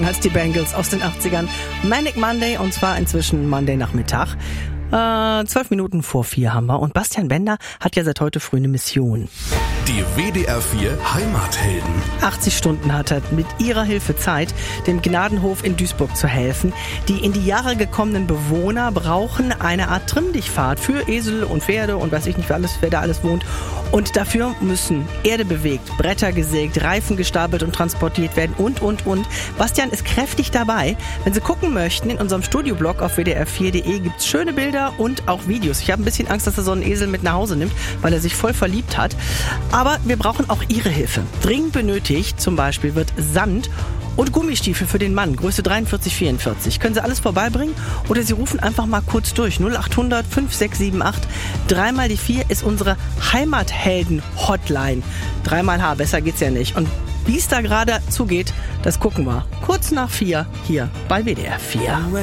Als die Bangles aus den 80ern. Manic Monday, und zwar inzwischen Monday Nachmittag. 12 Minuten vor 4 haben wir. Und Bastian Bender hat ja seit heute früh eine Mission. Die WDR 4 Heimathelden. 80 Stunden hat er mit ihrer Hilfe Zeit, dem Gnadenhof in Duisburg zu helfen. Die in die Jahre gekommenen Bewohner brauchen eine Art Trimm-dich-Fahrt für Esel und Pferde und weiß ich nicht, wer da alles wohnt. Und dafür müssen Erde bewegt, Bretter gesägt, Reifen gestapelt und transportiert werden und. Bastian ist kräftig dabei. Wenn Sie gucken möchten, in unserem Studioblog auf wdr4.de gibt's schöne Bilder und auch Videos. Ich habe ein bisschen Angst, dass er so einen Esel mit nach Hause nimmt, weil er sich voll verliebt hat. Aber wir brauchen auch Ihre Hilfe. Dringend benötigt zum Beispiel wird Sand und Gummistiefel für den Mann, Größe 43-44. Können Sie alles vorbeibringen oder Sie rufen einfach mal kurz durch. 0800 5678 3 die 4 ist unsere Heimathelden-Hotline. 3x H, besser geht's ja nicht. Und wie es da gerade zugeht, das gucken wir kurz nach 4 hier bei WDR 4.